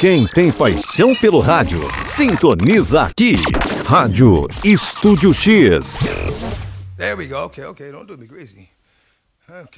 Quem tem paixão pelo rádio, sintoniza aqui. Rádio Estúdio X. There we go. Okay. Don't do me crazy. Okay.